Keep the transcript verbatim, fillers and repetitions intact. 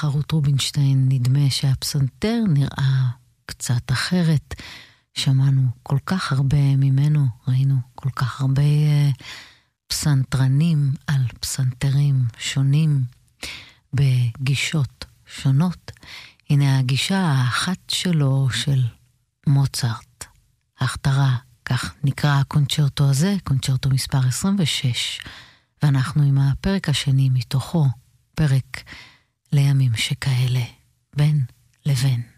בתחרות רובינשטיין נדמה שהפסנתר נראה קצת אחרת. שמענו כל כך הרבה ממנו, ראינו כל כך הרבה uh, פסנתרנים על פסנתרים שונים בגישות שונות. הנה הגישה האחת שלו של מוצרט, ההכתרה, כך נקרא הקונצ'רטו הזה, קונצ'רטו מספר עשרים ושש, ואנחנו עם הפרק השני מתוכו, פרק לימים שכאלה, בין לבין.